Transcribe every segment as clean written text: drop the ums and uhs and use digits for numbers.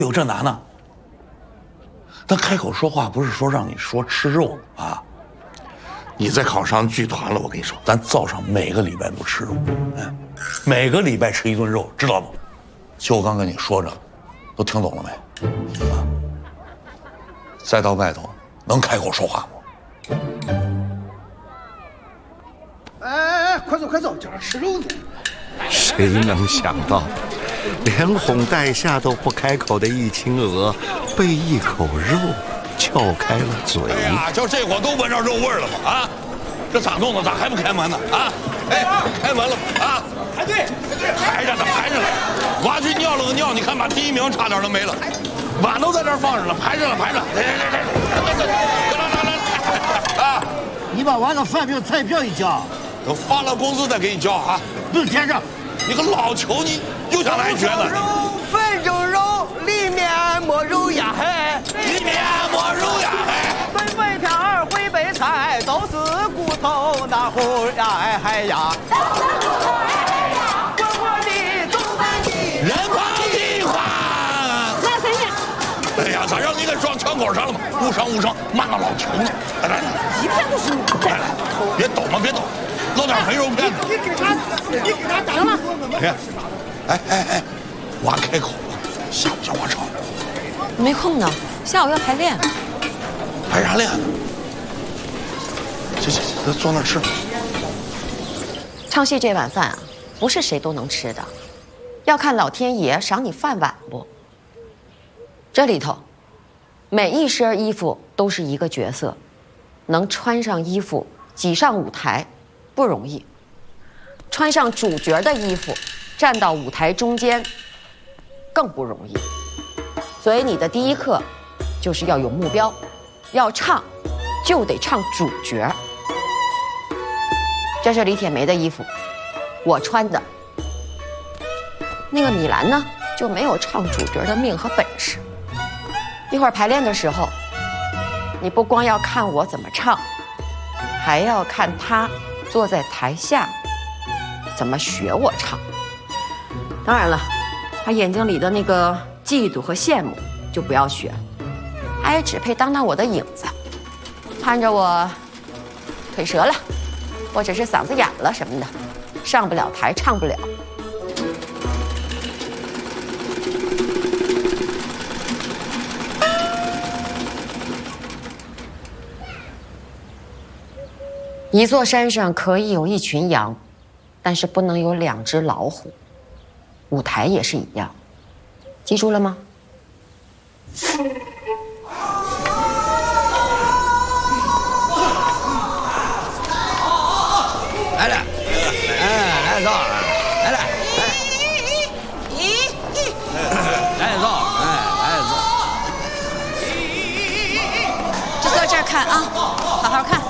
有这难呢？他开口说话不是说让你说吃肉啊？你再考上剧团了，我跟你说，咱灶上每个礼拜都吃肉，每个礼拜吃一顿肉，知道吗？就我刚跟你说着，都听懂了没？啊！再到外头能开口说话不？ 哎，快走快走，叫他吃肉呢。 谁能想到，连哄带吓都不开口的易青娥，被一口肉撬开了嘴。 哎呀，就这会儿都闻着肉味了吗？啊，这咋弄的？咋还不开门呢？啊，哎，开门了啊！排队，排着呢，排着呢。娃去尿了个尿，你看把第一名差点都没了。碗都在这儿放着了，排着了，排着。来，啊！ 你把娃的饭票、菜票一交， 等发了工资再给你交啊！ 不是先生， 你个老球，你又想来瘸子？ 饭中肉，里面没肉呀嘿， 里面没肉呀嘿。 本北片儿回北菜，都是骨头那乎呀哎呀。滚我的东南的人胖的话。 那谁呢？ 哎呀，咋让你给撞枪口上了吗？误伤，慢到老球呢。来， 一片都是你。 来，别抖嘛，别抖，露点肥肉片子。 你给他打了。 哎，娃开口了，下午叫我唱。 没空呢，下午要排练。 排啥练呢？行，坐那儿吃。 唱戏这碗饭啊，不是谁都能吃的，要看老天爷赏你饭碗不。这里头，每一身衣服都是一个角色，能穿上衣服挤上舞台不容易，穿上主角的衣服站到舞台中间更不容易。所以你的第一课就是要有目标，要唱就得唱主角。这是李铁梅的衣服，我穿的。那个米兰呢，就没有唱主角的命和本事。一会儿排练的时候，你不光要看我怎么唱，还要看他坐在台下怎么学我唱。当然了，他眼睛里的那个嫉妒和羡慕就不要学，他也只配当我的影子，盼着我腿折了，或者是嗓子哑了什么的，上不了台，唱不了。一座山上可以有一群羊，但是不能有2只老虎。舞台也是一样，记住了吗？ 来了，来走，来，来走， 就坐这儿看啊，好好看。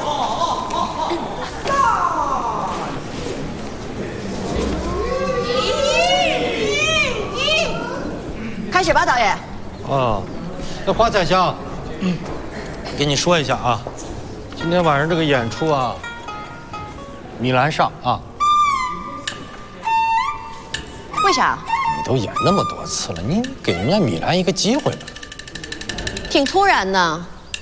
开始吧，导演。 啊，那华彩香，跟你说一下啊，今天晚上这个演出啊，米兰上啊。 为啥？ 你都演那么多次了，你给人家米兰一个机会吧。 挺突然呢。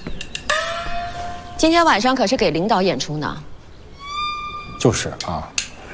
今天晚上可是给领导演出呢。 就是啊。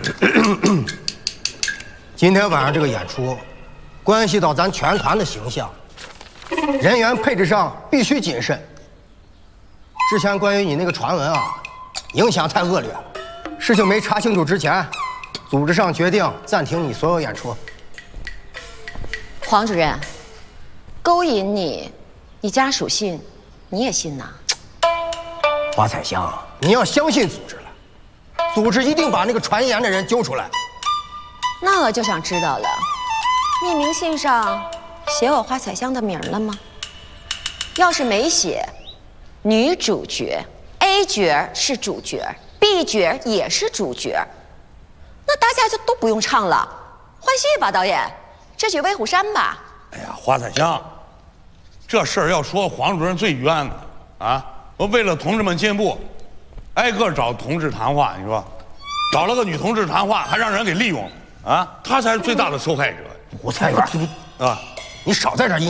今天晚上这个演出，关系到咱全团的形象，人员配置上必须谨慎。之前关于你那个传闻啊，影响太恶劣了，事情没查清楚之前，组织上决定暂停你所有演出。 黄主任，勾引你家属信，你也信呐？ 华彩香，你要相信组织了，组织一定把那个传言的人揪出来。 那我就想知道了，匿名信上写我华彩香的名了吗？要是没写，女主角 A 角是主角 ，B 角也是主角，那大家就都不用唱了，换戏吧，导演，这曲《威虎山》吧。 哎呀，华彩香，这事儿要说黄主任最冤的啊！我为了同志们进步，挨个找同志谈话，你说，找了个女同志谈话，还让人给利用了啊！他才是最大的受害者。 胡菜园啊， 你少在这儿